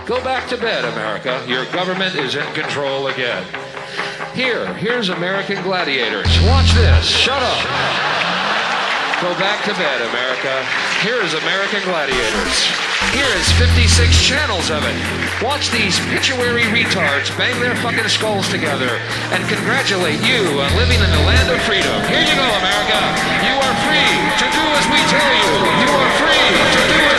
Go back to bed, America. Your government is in control again. Here's American Gladiators. Watch this. Shut up. Go back to bed, America. Here is American Gladiators. Here is 56 channels of it. Watch these pituitary retards bang their fucking skulls together and congratulate you on living in the land of freedom. Here you go, America. You are free to do as we tell you. You are free to do as